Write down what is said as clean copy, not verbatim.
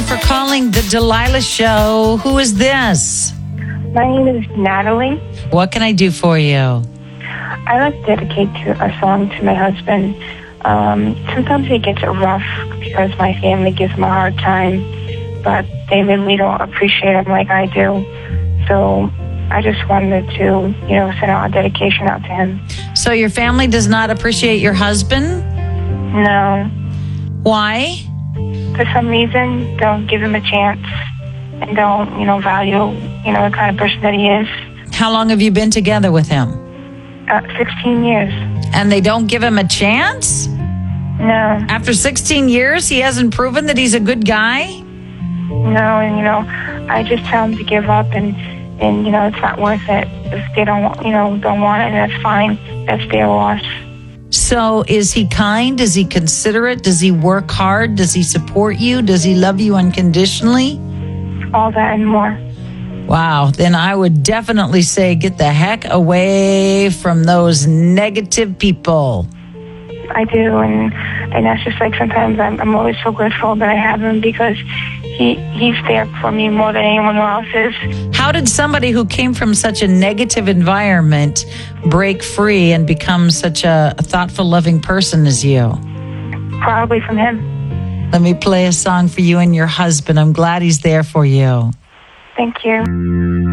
for calling the Delilah Show. Who is this? My name is Natalie. What can I do for you? I like to dedicate a song to my husband. Sometimes he gets it rough because my family gives him a hard time, but they really don't appreciate him like I do. So I just wanted to, send out a dedication out to him. So your family does not appreciate your husband? No. Why? For some reason, don't give him a chance and don't, value, the kind of person that he is. How long have you been together with him? 16 years. And they don't give him a chance? No. After 16 years, he hasn't proven that he's a good guy? No, and, I just tell him to give up and it's not worth it. If they don't want it, that's fine. That's their loss. So is he kind? Is he considerate? Does he work hard? Does he support you? Does he love you unconditionally? All that and more. Wow. Then I would definitely say get the heck away from those negative people. I do, and that's just like sometimes I'm always so grateful that I have him because he's there for me more than anyone else is. How did somebody who came from such a negative environment break free and become such a thoughtful, loving person as you? Probably from him. Let me play a song for you and your husband. I'm glad he's there for you. Thank you.